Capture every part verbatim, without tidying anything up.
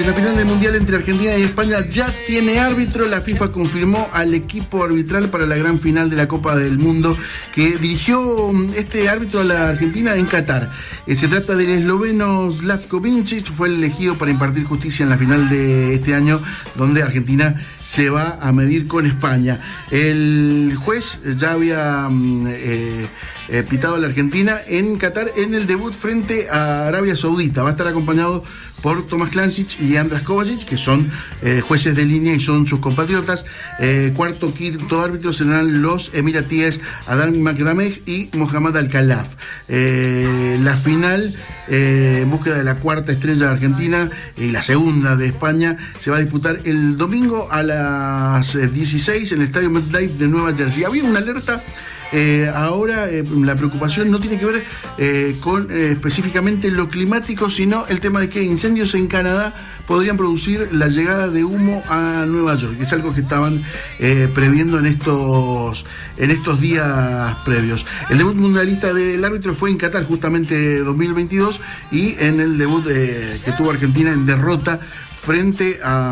la final del Mundial entre Argentina y España ya tiene árbitro. La FIFA confirmó al equipo arbitral para la gran final de la Copa del Mundo que dirigió este árbitro a la Argentina en Qatar. Eh, se trata del esloveno Slavko Vincic, fue elegido para impartir justicia en la final de este año, donde Argentina se va a medir con España. El juez ya había eh, eh, pitado a la Argentina en Qatar en el debut frente a Arabia Saudita. Va a estar acompañado por Tomás Klancic y Andras Kovacic, que son eh, jueces de línea y son sus compatriotas. Eh, cuarto, quinto árbitro serán los emiratíes Adán Makdameh y Mohamed Al-Khalaf. Eh, la final, eh, en búsqueda de la cuarta estrella de Argentina y la segunda de España, se va a disputar el domingo a las dieciséis en el Estadio MetLife de Nueva Jersey. Había una alerta. Eh, ahora eh, la preocupación no tiene que ver eh, con eh, específicamente lo climático, sino el tema de que incendios en Canadá podrían producir la llegada de humo a Nueva York, que es algo que estaban eh, previendo en estos, en estos días previos. El debut mundialista del árbitro fue en Qatar justamente dos mil veintidós, y en el debut eh, que tuvo Argentina en derrota frente a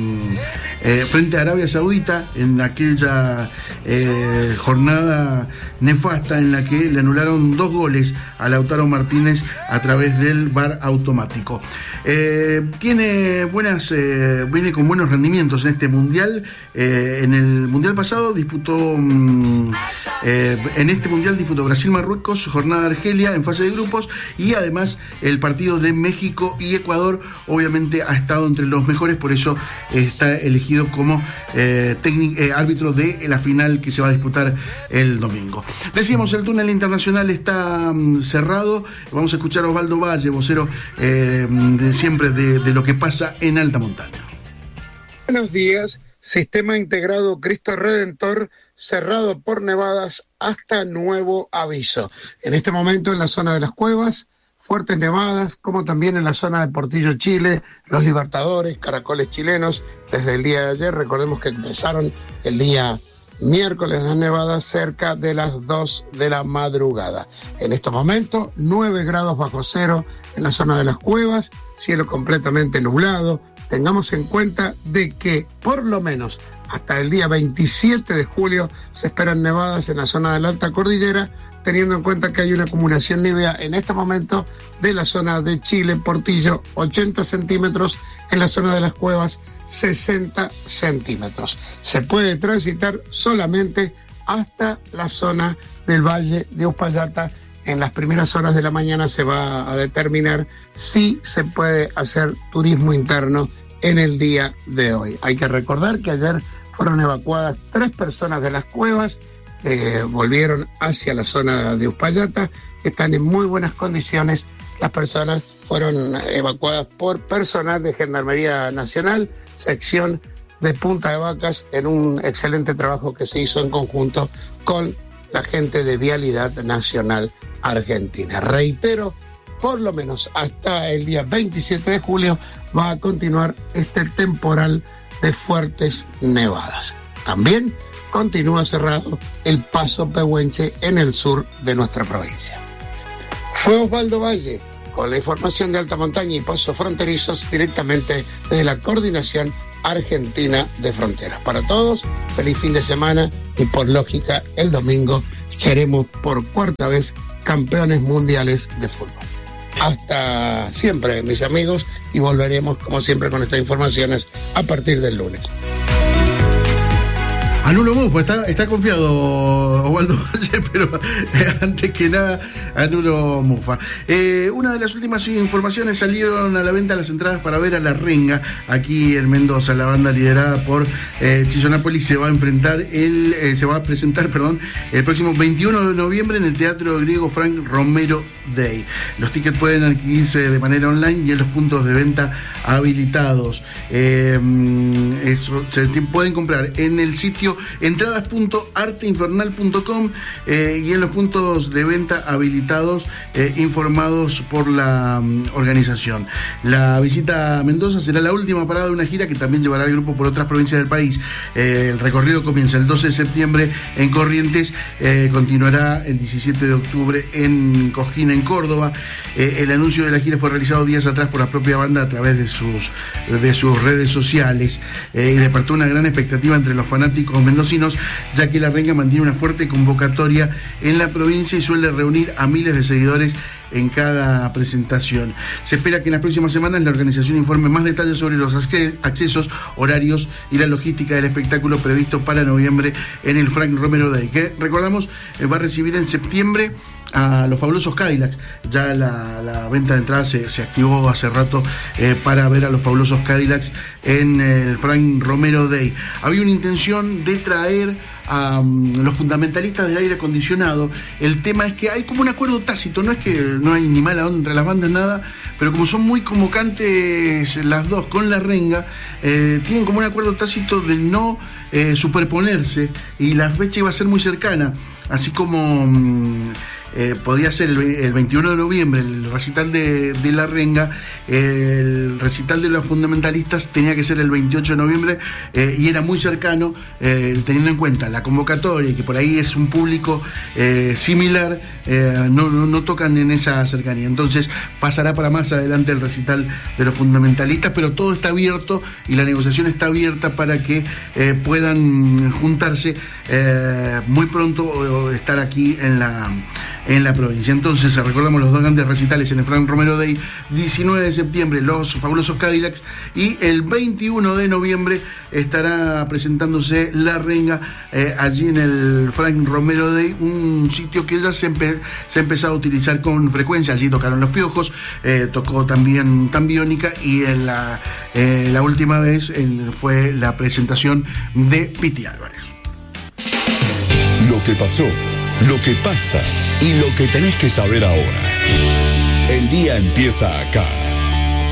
eh, frente a Arabia Saudita en aquella eh, jornada nefasta en la que le anularon dos goles a Lautaro Martínez a través del V A R automático. Eh, tiene buenas eh, viene con buenos rendimientos en este mundial. Eh, en el mundial pasado disputó mm, eh, en este mundial disputó Brasil-Marruecos, jornada Argelia en fase de grupos, y además el partido de México y Ecuador. Obviamente ha estado entre los mejores, por eso está elegido como eh, técnico, eh, árbitro de la final que se va a disputar el domingo. Decíamos, el túnel internacional está um, cerrado. Vamos a escuchar a Osvaldo Valle, vocero eh, de siempre de, de lo que pasa en alta montaña. Buenos días. Sistema integrado Cristo Redentor cerrado por nevadas hasta nuevo aviso. En este momento en la zona de las cuevas, fuertes nevadas, como también en la zona de Portillo, Chile, Los Libertadores, Caracoles chilenos, desde el día de ayer. Recordemos que empezaron el día miércoles las nevadas cerca de las dos de la madrugada. En este momento, nueve grados bajo cero en la zona de las cuevas, cielo completamente nublado. Tengamos en cuenta de que por lo menos hasta el día veintisiete de julio se esperan nevadas en la zona de la alta cordillera, teniendo en cuenta que hay una acumulación nívea en este momento de la zona de Chile, Portillo, ochenta centímetros, en la zona de las cuevas, sesenta centímetros. Se puede transitar solamente hasta la zona del Valle de Uspallata. En las primeras horas de la mañana se va a determinar si se puede hacer turismo interno en el día de hoy. Hay que recordar que ayer fueron evacuadas tres personas de las cuevas, eh, volvieron hacia la zona de Uspallata, están en muy buenas condiciones. Las personas fueron evacuadas por personal de Gendarmería Nacional, sección de Punta de Vacas, en un excelente trabajo que se hizo en conjunto con la gente de Vialidad Nacional Argentina. Reitero, por lo menos hasta el día veintisiete de julio va a continuar este temporal de fuertes nevadas. También continúa cerrado el Paso Pehuenche en el sur de nuestra provincia. Fue Osvaldo Valle con la información de alta montaña y pasos fronterizos directamente desde la Coordinación Argentina de Fronteras. Para todos, feliz fin de semana, y por lógica el domingo seremos por cuarta vez campeones mundiales de fútbol. Hasta siempre, mis amigos, y volveremos como siempre con estas informaciones a partir del lunes. Anulo Mufa, está, está confiado Osvaldo Valle, pero eh, antes que nada, Anulo Mufa. Eh, una de las últimas informaciones: salieron a la venta las entradas para ver a La Renga aquí en Mendoza. La banda liderada por eh, Chizo Napoli se va a enfrentar, el, eh, se va a presentar, perdón, el próximo veintiuno de noviembre en el Teatro Griego Frank Romero Day. Los tickets pueden adquirirse de manera online y en los puntos de venta habilitados. Eh, eso se pueden comprar en el sitio entradas punto arte infernal punto com eh, y en los puntos de venta habilitados, eh, informados por la um, organización. La visita a Mendoza será la última parada de una gira que también llevará al grupo por otras provincias del país. Eh, el recorrido comienza el doce de septiembre en Corrientes, eh, continuará el diecisiete de octubre en Cosquín, en Córdoba. Eh, el anuncio de la gira fue realizado días atrás por la propia banda a través de sus, de sus redes sociales, eh, y despertó una gran expectativa entre los fanáticos mendocinos, ya que La Renga mantiene una fuerte convocatoria en la provincia y suele reunir a miles de seguidores en cada presentación. Se espera que en las próximas semanas la organización informe más detalles sobre los accesos, horarios y la logística del espectáculo previsto para noviembre en el Frank Romero Day, que recordamos va a recibir en septiembre a los fabulosos Cadillacs. Ya la, la venta de entradas se, se activó hace rato eh, para ver a los fabulosos Cadillacs en el Frank Romero Day. Había una intención de traer a um, los fundamentalistas del aire acondicionado. El tema es que hay como un acuerdo tácito, no es que no hay ni mala onda entre las bandas, nada, pero como son muy convocantes las dos con La Renga, eh, tienen como un acuerdo tácito de no eh, superponerse, y la fecha iba a ser muy cercana, así como um, Eh, podía ser el, el veintiuno de noviembre el recital de, de La Renga, eh, el recital de los fundamentalistas tenía que ser el veintiocho de noviembre, eh, y era muy cercano, eh, teniendo en cuenta la convocatoria y que por ahí es un público eh, similar, eh, no, no, no tocan en esa cercanía. Entonces pasará para más adelante el recital de los fundamentalistas, pero todo está abierto y la negociación está abierta para que eh, puedan juntarse eh, muy pronto, o estar aquí en la en la provincia. Entonces recordamos los dos grandes recitales en el Frank Romero Day: diecinueve de septiembre los fabulosos Cadillacs, y el veintiuno de noviembre estará presentándose La Renga eh, allí en el Frank Romero Day, un sitio que ya se, empe- se ha empezado a utilizar con frecuencia. Allí tocaron Los Piojos, eh, tocó también Tambiónica, y en la, eh, la última vez en, fue la presentación de Piti Álvarez. Lo que pasó, lo que pasa y lo que tenés que saber ahora. El día empieza acá.